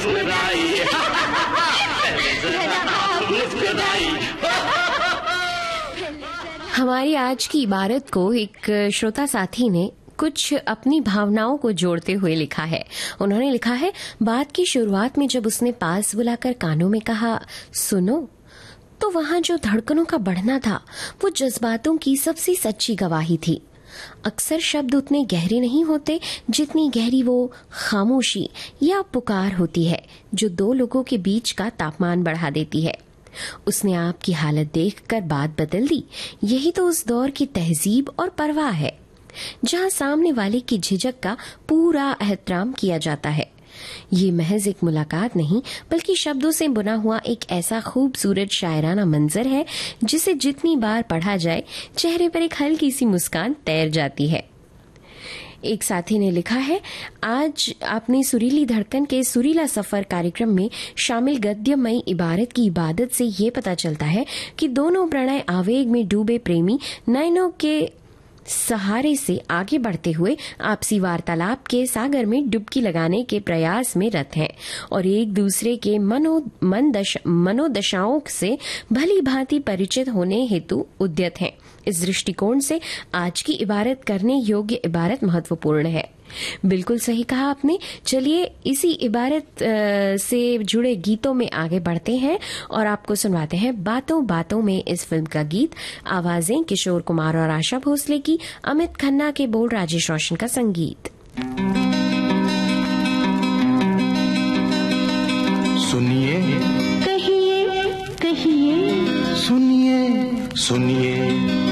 मुस्कुराई, मुस्कुराई। हमारी आज की इबारत को एक श्रोता साथी ने कुछ अपनी भावनाओं को जोड़ते हुए लिखा है। उन्होंने लिखा है, बात की शुरुआत में जब उसने पास बुलाकर कानों में कहा सुनो, तो वहां जो धड़कनों का बढ़ना था वो जज्बातों की सबसे सच्ची गवाही थी। अक्सर शब्द उतने गहरे नहीं होते जितनी गहरी वो खामोशी या पुकार होती है जो दो लोगों के बीच का तापमान बढ़ा देती है। उसने आपकी हालत देखकर बात बदल दी। यही तो उस दौर की तहजीब और परवाह है, जहां सामने वाले की झिझक का पूरा एहतराम किया जाता है। ये महज एक मुलाकात नहीं, बल्कि शब्दों से बुना हुआ एक ऐसा खूबसूरत शायराना मंजर है जिसे जितनी बार पढ़ा जाए चेहरे पर एक हल्की सी मुस्कान तैर जाती है। एक साथी ने लिखा है, आज आपने सुरीली धड़कन के सुरीला सफर कार्यक्रम में शामिल गद्यमयी इबारत की इबादत से ये पता चलता है कि दोनों प्रणय आवेग में डूबे प्रेमी नयनों के सहारे से आगे बढ़ते हुए आपसी वार्तालाप के सागर में डुबकी लगाने के प्रयास में रत हैं और एक दूसरे के मनोदशाओं से भली भांति परिचित होने हेतु उद्यत हैं। इस दृष्टिकोण से आज की इबारत करने योग्य इबारत महत्वपूर्ण है। बिल्कुल सही कहा आपने। चलिए इसी इबारत से जुड़े गीतों में आगे बढ़ते हैं और आपको सुनवाते हैं बातों बातों में इस फिल्म का गीत। आवाजें किशोर कुमार और आशा भोसले की, अमित खन्ना के बोल, राजेश रोशन का संगीत। सुनिए, कहिए, कहिए, सुनिए, सुनिए,